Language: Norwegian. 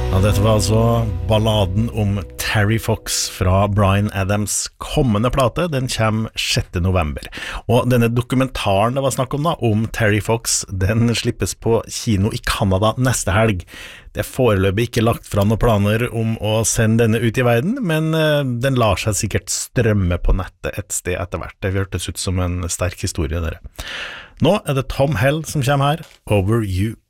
Ja, dette var altså balladen om Terry Fox fra Bryan Adams kommende plate. Den kommer 6. november. Og denne dokumentaren det var snakk om da, om Terry Fox, den slippes på kino i Kanada neste helg. Det er foreløpig ikke lagt fra noen planer om å sende denne ut i verden, men den lar seg sikkert strømme på nettet et sted etter hvert. Det hørtes ut som en sterk historie, dere. Nå er det Tom Hell som kommer her, Over You.